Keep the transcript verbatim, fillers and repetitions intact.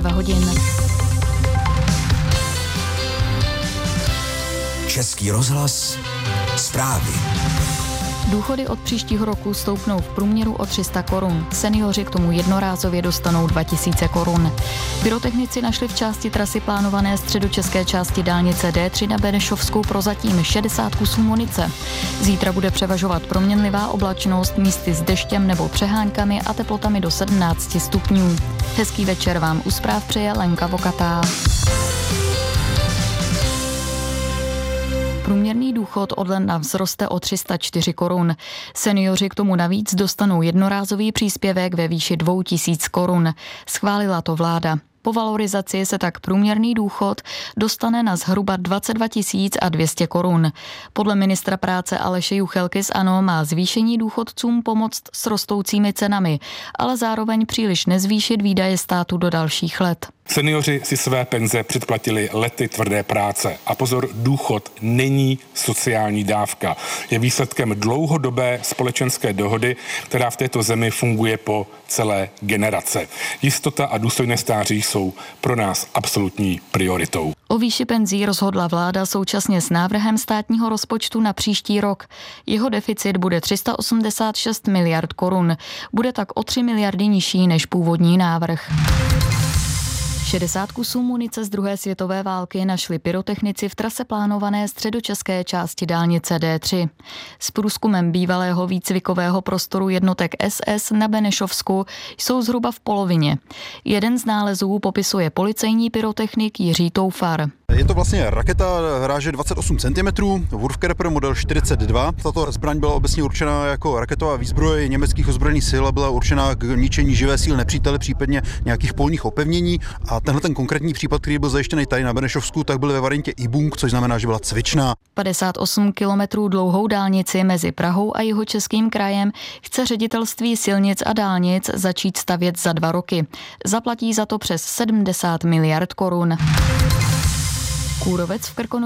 dva hodin. Český rozhlas, zprávy. Důchody od příštího roku stoupnou v průměru o tři sta korun. Seniori k tomu jednorázově dostanou dva tisíce korun. Pyrotechnici našli v části trasy plánované středočeské části dálnice D tři na Benešovsku prozatím šedesát kusů munice. Zítra bude převažovat proměnlivá oblačnost místy s deštěm nebo přeháňkami a teplotami do sedmnáct stupňů. Hezký večer vám u zpráv přeje Lenka Vokatá. Průměrný důchod od ledna vzroste o tři sta čtyři korun. Seniori k tomu navíc dostanou jednorázový příspěvek ve výši dvou tisíc korun. Schválila to vláda. Po valorizaci se tak průměrný důchod dostane na zhruba dvacet dva tisíc dvě stě korun. Podle ministra práce Aleše Juchelky z ANO má zvýšení důchodcům pomoct s rostoucími cenami, ale zároveň příliš nezvýšit výdaje státu do dalších let. Seniori si své penze předplatili lety tvrdé práce. A pozor, důchod není sociální dávka. Je výsledkem dlouhodobé společenské dohody, která v této zemi funguje po celé generace. Jistota a důstojné stáří jsou pro nás absolutní prioritou. O výši penzí rozhodla vláda současně s návrhem státního rozpočtu na příští rok. Jeho deficit bude tři sta osmdesát šest miliard korun. Bude tak o tři miliardy nižší než původní návrh. šedesát kusů munice z druhé světové války našli pyrotechnici v trase plánované středočeské části dálnice D tři. S průzkumem bývalého výcvikového prostoru jednotek S S na Benešovsku jsou zhruba v polovině. Jeden z nálezů popisuje policejní pyrotechnik Jiří Toufar. Je to vlastně raketa ráže dvacet osm centimetrů, Wurfkerper model čtyřicet dva. Tato zbraň byla obecně určena jako raketová výzbroj německých ozbrojených sil a byla určena k ničení živé síly nepřítele, případně nějakých polních opevnění. A tenhle ten konkrétní případ, který byl zajištěný tady na Benešovsku, tak byl ve variantě I-Bung, což znamená, že byla cvičná. padesát osm kilometrů dlouhou dálnici mezi Prahou a Jihočeským krajem chce ředitelství silnic a dálnic začít stavět za dva roky. Zaplatí za to přes sedmdesát miliard korun. Kůrovec v Krkonoší